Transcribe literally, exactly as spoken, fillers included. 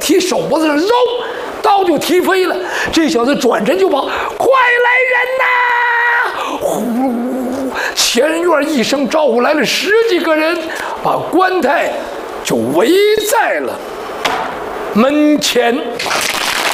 提手子上，嗖，刀就踢飞了。这小子转身就跑，快来人呐！呼，前院一声招呼，来了十几个人，把关太就围在了门前。